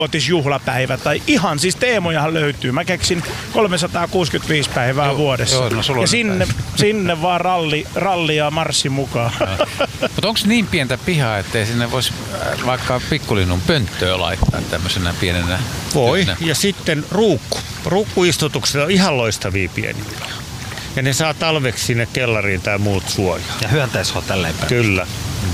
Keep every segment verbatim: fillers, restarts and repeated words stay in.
vuotisjuhlapäivä tai ihan siis teemojahan löytyy. Mä keksin kolmesataakuusikymmentäviisi päivää joo, vuodessa. Joo, no ja sinne, sinne vaan ralli, ralli ja marssi mukaan. Mutta onko niin pientä pihaa, ettei sinne voisi vaikka pikkulinnun pönttöä laittaa tämmöisenä pienenä? Voi. Tyynä. Ja sitten ruukku. Ruukkuistutukset on ihan loistavia pieniä. Ja ne saa talveksi sinne kellariin tai muut suojaa. Ja hyönteishotelleihin. Kyllä.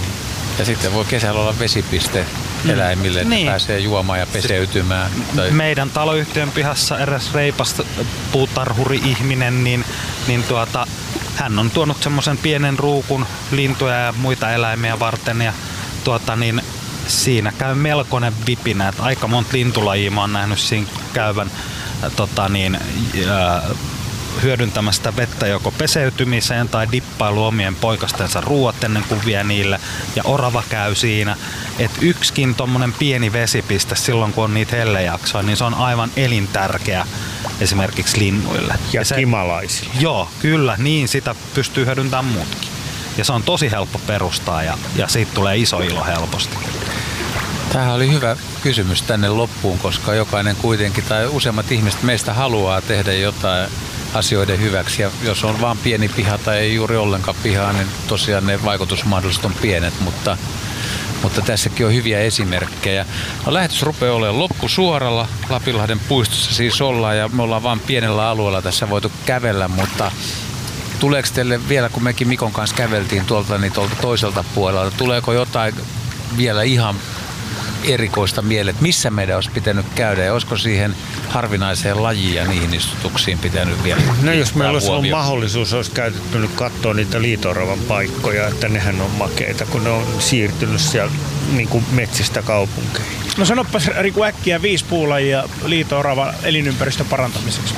Ja sitten voi kesällä olla vesipiste eläimille, että niin. pääsee juomaan ja peseytymään. Tai... Meidän taloyhtiön pihassa eräs reipas puutarhuri-ihminen, niin, niin tuota, hän on tuonut semmoisen pienen ruukun lintuja ja muita eläimiä varten. Ja tuota, niin, siinä käy melkoinen vipinä. Että aika monta lintulajia mä oon nähnyt siinä käyvän tota, niin, ää, hyödyntämästä vettä joko peseytymiseen tai dippailu omien poikastensa ruuat ennen kuin vie niille. Ja orava käy siinä. Että yksikin tommonen pieni vesipiste silloin kun on niitä hellejaksoja, niin se on aivan elintärkeä esimerkiksi linnuille. Ja, ja se, kimalaisille. Joo, kyllä. Niin sitä pystyy hyödyntämään muutkin. Ja se on tosi helppo perustaa ja, ja siitä tulee iso ilo helposti. Tämähän oli hyvä kysymys tänne loppuun, koska jokainen kuitenkin tai useimmat ihmiset meistä haluaa tehdä jotain asioiden hyväksi. Ja jos on vaan pieni piha tai ei juuri ollenkaan pihaa, niin tosiaan ne vaikutusmahdollisuudet on pienet, mutta, mutta tässäkin on hyviä esimerkkejä. No, lähetys rupeaa olemaan loppusuoralla. Lapinlahden puistossa siis ollaan ja me ollaan vaan pienellä alueella tässä voitu kävellä, mutta tuleeko teille vielä, kun mekin Mikon kanssa käveltiin tuolta, niin tuolta toiselta puolelta, tuleeko jotain vielä ihan erikoista mieleen, että missä meidän olisi pitänyt käydä ja olisiko siihen harvinaiseen lajiin ja niihin istutuksiin pitänyt vielä? No jos meillä olisi ollut mahdollisuus, olisi käytetty nyt katsoa niitä liito-oravan paikkoja, että nehän on makeita, kun ne on siirtynyt siellä niin kuin metsistä kaupunkeihin. No sanoppas Riku äkkiä viisi puulajia liito-oravan elinympäristön parantamiseksi.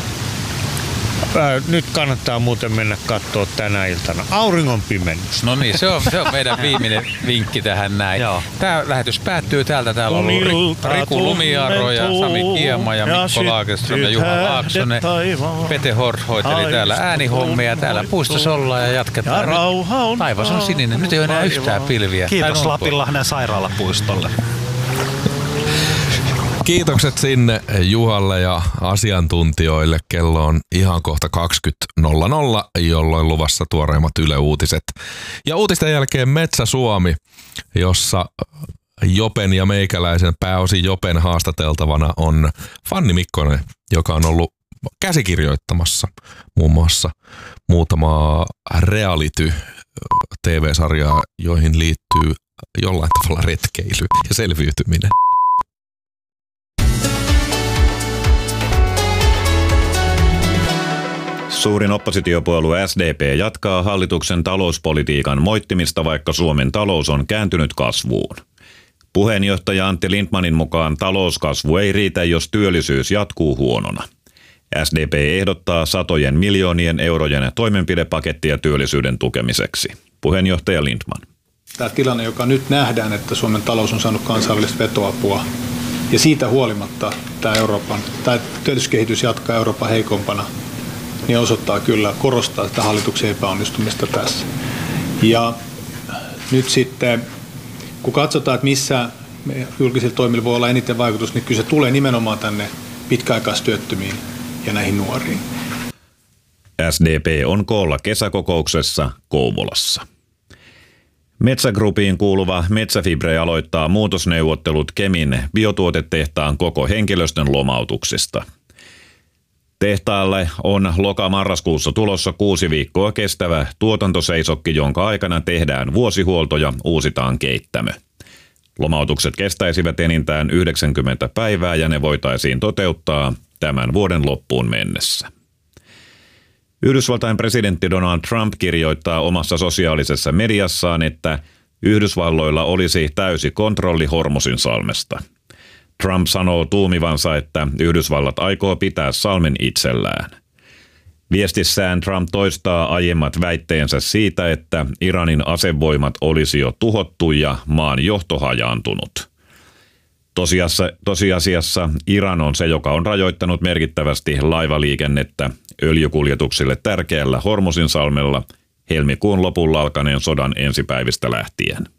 Ää, nyt kannattaa muuten mennä katsoa tänä iltana auringon pimennys. No niin, se on, se on meidän viimeinen vinkki tähän näin. Joo. Tämä lähetys päättyy täältä. Täällä on ollut Riku Lumiaro ja Sami Kiema ja Mikko Lagerström ja Juha Laaksonen. Pete Hort hoiteli täällä äänihommia. Täällä puistossa ollaan ja jatketaan. Nyt taivas on sininen. Nyt ei ole enää yhtään pilviä. Kiitos Lapinlahden sairaalapuistolle. Kiitokset sinne Juhalle ja asiantuntijoille. Kello on ihan kohta kaksikymmentä nolla nolla, jolloin luvassa tuoreimmat Yle Uutiset. Ja uutisten jälkeen Metsä Suomi, jossa Jopen ja meikäläisen, pääosin Jopen haastateltavana on Fanni Mikkonen, joka on ollut käsikirjoittamassa muun muassa muutamaa reality-T V-sarjaa, joihin liittyy jollain tavalla retkeily ja selviytyminen. Suurin oppositiopuolue S D P jatkaa hallituksen talouspolitiikan moittimista, vaikka Suomen talous on kääntynyt kasvuun. Puheenjohtaja Antti Lindtmanin mukaan talouskasvu ei riitä, jos työllisyys jatkuu huonona. S D P ehdottaa satojen miljoonien eurojen toimenpidepakettia työllisyyden tukemiseksi. Puheenjohtaja Lindtman. Tämä tilanne, joka nyt nähdään, että Suomen talous on saanut kansainvälistä vetoapua, ja siitä huolimatta tämä, Euroopan, tämä työllisyyskehitys jatkaa Euroopan heikompana, niin osoittaa kyllä, korostaa tätä hallituksen epäonnistumista tässä. Ja nyt sitten, kun katsotaan, että missä julkisilla toimilla voi olla eniten vaikutus, niin kyllä se tulee nimenomaan tänne pitkäaikaistyöttömiin ja näihin nuoriin. S D P on koolla kesäkokouksessa Kouvolassa. Metsä Groupiin kuuluva Metsäfibre aloittaa muutosneuvottelut Kemin biotuotetehtaan koko henkilöstön lomautuksista. Tehtaalle on loka-marraskuussa tulossa kuusi viikkoa kestävä tuotantoseisokki, jonka aikana tehdään vuosihuolto ja uusitaan keittämö. Lomautukset kestäisivät enintään yhdeksänkymmentä päivää ja ne voitaisiin toteuttaa tämän vuoden loppuun mennessä. Yhdysvaltain presidentti Donald Trump kirjoittaa omassa sosiaalisessa mediassaan, että Yhdysvalloilla olisi täysi kontrolli Hormuzinsalmesta. Trump sanoo tuumivansa, että Yhdysvallat aikoo pitää salmen itsellään. Viestissään Trump toistaa aiemmat väitteensä siitä, että Iranin asevoimat olisi jo tuhottu ja maan johto hajaantunut. Tosiasiassa, tosiasiassa Iran on se, joka on rajoittanut merkittävästi laivaliikennettä öljykuljetuksille tärkeällä Hormuzinsalmella helmikuun lopulla alkaneen sodan ensipäivistä lähtien.